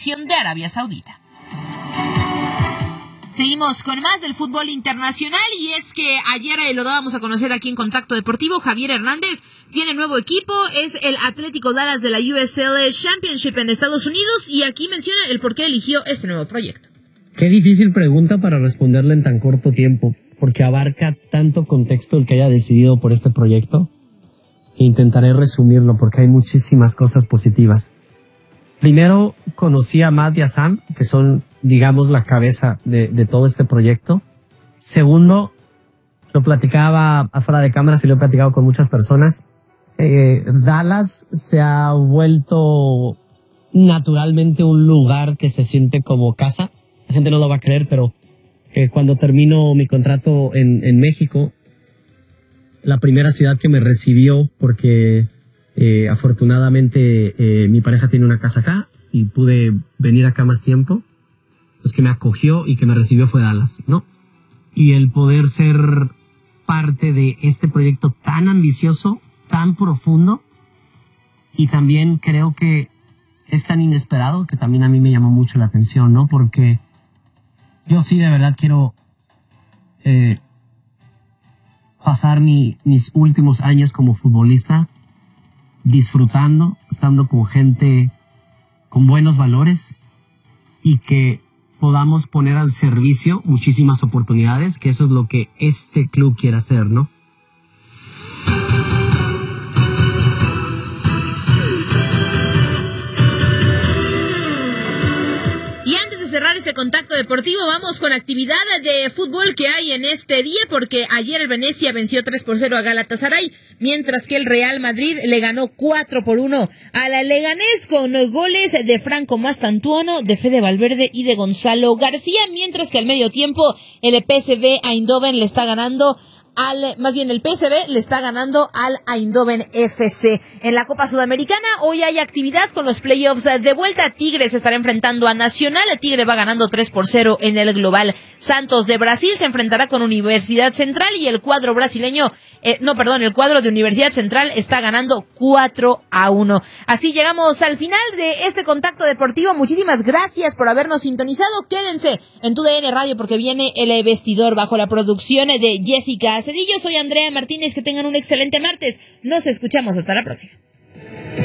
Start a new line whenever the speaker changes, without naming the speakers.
Federación de Arabia Saudita. Seguimos con más del fútbol internacional y es que ayer lo dábamos a conocer aquí en Contacto Deportivo. Javier Hernández tiene nuevo equipo, es el Atlético Dallas de la USL Championship en Estados Unidos y aquí menciona el por qué eligió este nuevo proyecto.
Qué difícil pregunta para responderla en tan corto tiempo, porque abarca tanto contexto el que haya decidido por este proyecto que intentaré resumirlo porque hay muchísimas cosas positivas. Primero, conocí a Matt y a Sam, que son, digamos, la cabeza de todo este proyecto. Segundo, lo platicaba afuera de cámaras y lo he platicado con muchas personas. Dallas se ha vuelto naturalmente un lugar que se siente como casa. La gente no lo va a creer, pero cuando termino mi contrato en México, la primera ciudad que me recibió, porque afortunadamente mi pareja tiene una casa acá y pude venir acá más tiempo, pues que me acogió y que me recibió fue Dallas, ¿no? Y el poder ser parte de este proyecto tan ambicioso, tan profundo, y también creo que es tan inesperado que también a mí me llamó mucho la atención, ¿no? Porque yo sí de verdad quiero pasar mis últimos años como futbolista disfrutando, estando con gente con buenos valores y que podamos poner al servicio muchísimas oportunidades, que eso es lo que este club quiere hacer, ¿no?
Cerrar este contacto deportivo, vamos con actividad de fútbol que hay en este día, porque ayer el Venecia venció 3-0 a Galatasaray, mientras que el Real Madrid le ganó 4-1 a la Leganés con vagoles de Franco Mastantuono, de Fede Valverde y de Gonzalo García, mientras que al medio tiempo el PSV Eindhoven le está ganando el PSV le está ganando al Eindhoven FC. En la Copa Sudamericana hoy hay actividad con los playoffs de vuelta. Tigre se estará enfrentando a Nacional. Tigre va ganando 3-0 en el global. Santos de Brasil se enfrentará con Universidad Central y el cuadro brasileño, el cuadro de Universidad Central está ganando 4-1. Así llegamos al final de este contacto deportivo. Muchísimas gracias por habernos sintonizado. Quédense en TUDN Radio porque viene el vestidor bajo la producción de Jessica Cedillo. Soy Andrea Martínez. Que tengan un excelente martes. Nos escuchamos hasta la próxima.